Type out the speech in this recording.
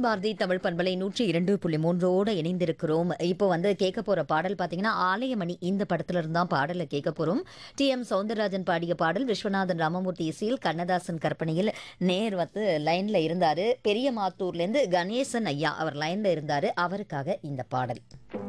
பாரதி தமிழ் பண்பலை 102.3 இணைந்திருக்கிறோம். இப்போ கேட்க போற பாடல் பார்த்தீங்கன்னா, ஆலயமணி இந்த படத்துல இருந்து தான் பாடல கேட்க போறோம். டி.எம். சௌந்தரராஜன் பாடிய பாடல், விஸ்வநாதன் ராமமூர்த்தி இசையில், கண்ணதாசன் கற்பனையில். நேர் லைன்ல இருந்தாரு. பெரிய மாத்தூர்லேருந்து கணேசன் ஐயா அவர் லைன்ல இருந்தாரு. அவருக்காக இந்த பாடல்.